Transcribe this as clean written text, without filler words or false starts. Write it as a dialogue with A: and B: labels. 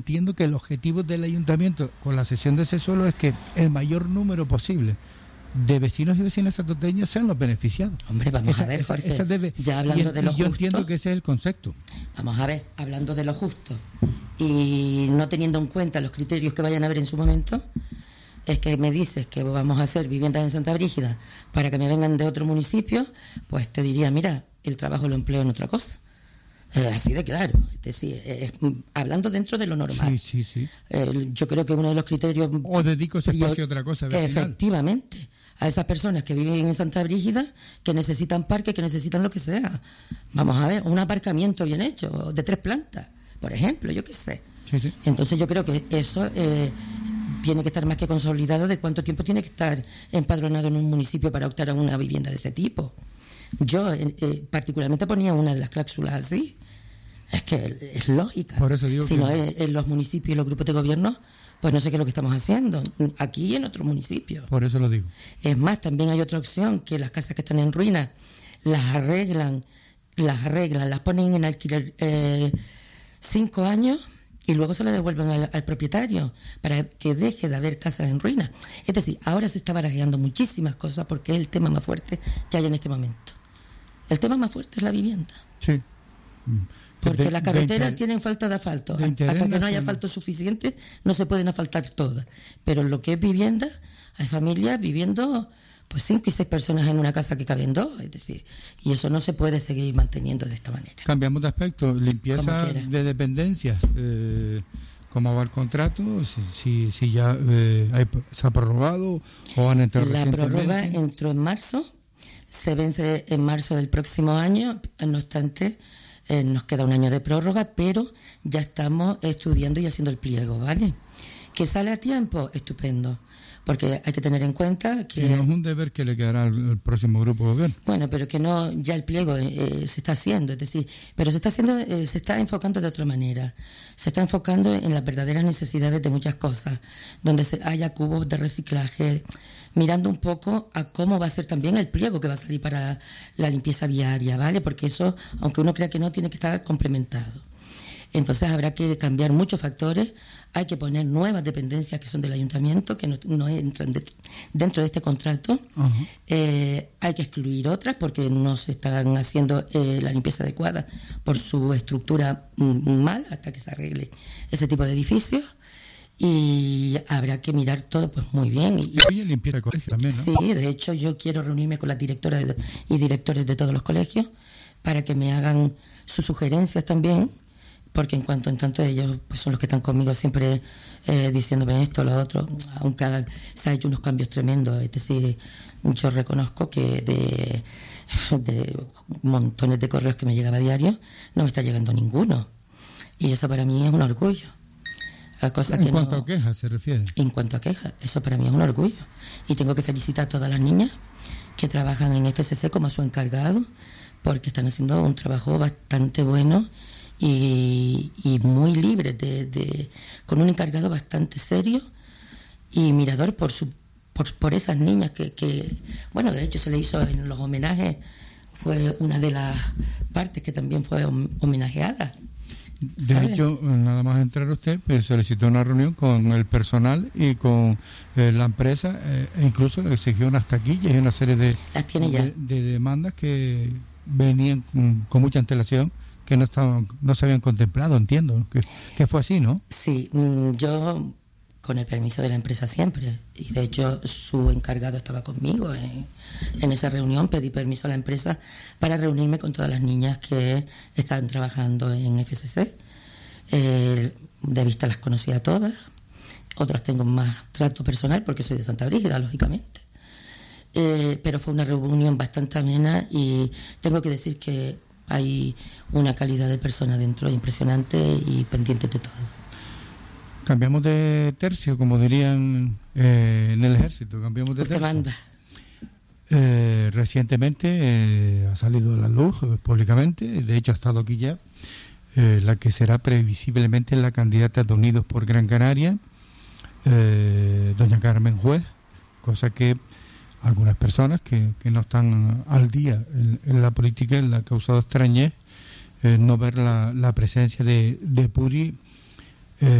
A: entiendo que el objetivo del ayuntamiento con la cesión de ese suelo es que el mayor número posible de vecinos y vecinas santoteños sean los beneficiados.
B: Hombre, vamos a ver, Jorge, ya hablando de lo justo,
A: yo entiendo que ese es el concepto.
B: Vamos a ver, hablando de lo justo y no teniendo en cuenta los criterios que vayan a haber en su momento, es que me dices que vamos a hacer viviendas en Santa Brígida para que me vengan de otro municipio, pues te diría, mira, el trabajo lo empleo en otra cosa. Así de claro, es decir, hablando dentro de lo normal.
A: Sí.
B: Yo creo que uno de los criterios...
A: O dedico ese espacio a otra cosa vecinal.
B: Efectivamente, a esas personas que viven en Santa Brígida, que necesitan parque, que necesitan lo que sea. Vamos a ver, un aparcamiento bien hecho, de 3 plantas, por ejemplo, yo qué sé.
A: Sí.
B: Entonces yo creo que eso tiene que estar más que consolidado de cuánto tiempo tiene que estar empadronado en un municipio para optar a una vivienda de ese tipo. Yo particularmente ponía una de las cláusulas así. Es que es lógica.
A: Por eso digo
B: si no es en los municipios y los grupos de gobierno, pues no sé qué es lo que estamos haciendo aquí y en otros municipios.
A: Por eso lo digo.
B: Es más, también hay otra opción, que las casas que están en ruinas las arreglan, las ponen en alquiler 5 años y luego se las devuelven al propietario para que deje de haber casas en ruinas. Es decir, ahora se está barajeando muchísimas cosas porque es el tema más fuerte que hay en este momento. El tema más fuerte es la vivienda.
A: Sí.
B: Porque las carreteras tienen falta de asfalto. Hasta que no haya asfalto suficiente, no se pueden asfaltar todas. Pero en lo que es vivienda, hay familias viviendo pues 5 y 6 personas en una casa que caben 2. Es decir, y eso no se puede seguir manteniendo de esta manera.
A: Cambiamos de aspecto. Limpieza de dependencias. ¿Cómo va el contrato? Si ya se ha prorrogado o han entrado recientemente.
B: La prórroga entró en marzo. Se vence en marzo del próximo año. No obstante, nos queda un año de prórroga, pero ya estamos estudiando y haciendo el pliego, ¿vale? ¿Que sale a tiempo? Estupendo. Porque hay que tener en cuenta que...
A: no es un deber que le quedará al próximo grupo de gobierno.
B: Bueno, pero que no, ya el pliego se está haciendo, es decir, pero se está enfocando de otra manera. Se está enfocando en las verdaderas necesidades de muchas cosas, donde haya cubos de reciclaje, mirando un poco a cómo va a ser también el pliego que va a salir para la limpieza viaria, ¿vale? Porque eso, aunque uno crea que no, tiene que estar complementado. Entonces habrá que cambiar muchos factores, hay que poner nuevas dependencias que son del ayuntamiento, que no entran dentro de este contrato. Uh-huh. Hay que excluir otras porque no se están haciendo la limpieza adecuada por su estructura mal hasta que se arregle ese tipo de edificios. Y habrá que mirar todo pues muy bien.
A: Y limpieza de colegio también, ¿no?
B: Sí, de hecho yo quiero reunirme con las directoras y directores de todos los colegios para que me hagan sus sugerencias también, porque en tanto ellos pues son los que están conmigo siempre diciéndome esto, lo otro, aunque se ha hecho unos cambios tremendos. Es decir, yo reconozco que de montones de correos que me llegaba a diario no me está llegando ninguno, y eso para mí es un orgullo.
A: En cuanto a quejas se refiere.
B: En cuanto a quejas, eso para mí es un orgullo, y tengo que felicitar a todas las niñas que trabajan en FCC como su encargado, porque están haciendo un trabajo bastante bueno y muy libre con un encargado bastante serio y mirador por esas niñas que bueno, de hecho se le hizo en los homenajes, fue una de las partes que también fue homenajeada.
A: De hecho, nada más entrar usted, pues solicitó una reunión con el personal y con la empresa, e incluso exigió unas taquillas y una serie de demandas que venían con mucha antelación, que no se habían contemplado, entiendo, que fue así, ¿no?
B: Sí, yo con el permiso de la empresa siempre, y de hecho su encargado estaba conmigo en esa reunión. Pedí permiso a la empresa para reunirme con todas las niñas que estaban trabajando en FCC. De vista las conocía a todas, otras tengo más trato personal porque soy de Santa Brígida, lógicamente. Pero fue una reunión bastante amena y tengo que decir que hay una calidad de persona dentro impresionante y pendiente de todo.
A: Cambiamos de tercio, como dirían en el ejército, cambiamos de tercio.
B: Manda.
A: Recientemente ha salido a la luz públicamente, de hecho ha estado aquí ya, la que será previsiblemente la candidata de Unidos por Gran Canaria, doña Carmen Juez, cosa que algunas personas que no están al día en la política le ha causado extrañez no ver la presencia de Puri